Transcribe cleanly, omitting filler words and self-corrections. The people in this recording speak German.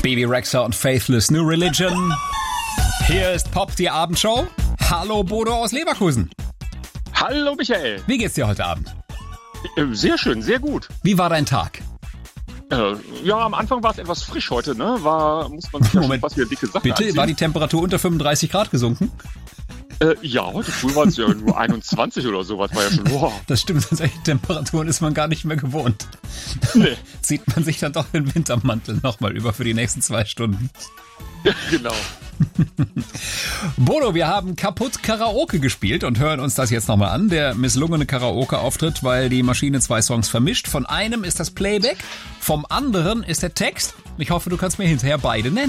Bebe Rexha und Faithless New Religion. Hier ist Pop, die Abendshow. Hallo Bodo aus Leverkusen. Hallo Michael. Wie geht's dir heute Abend? Sehr schön, sehr gut. Wie war dein Tag? Ja, am Anfang war es etwas frisch heute, ne? Muss man sich ja schon fast wieder dicke Sachen Bitte, anziehen. war die Temperatur unter 35 Grad gesunken? Ja, heute früh waren es ja nur 21 oder sowas, war ja schon, wow. Das stimmt, solche Temperaturen ist man gar nicht mehr gewohnt. Nee. Zieht man sich dann doch den Wintermantel nochmal über für die nächsten 2 Stunden. Ja, genau. Bodo, wir haben kaputt Karaoke gespielt und hören uns das jetzt nochmal an. Der misslungene Karaoke-Auftritt, weil die Maschine 2 Songs vermischt. Von einem ist das Playback, vom anderen ist der Text. Ich hoffe, du kannst mir hinterher beide nennen.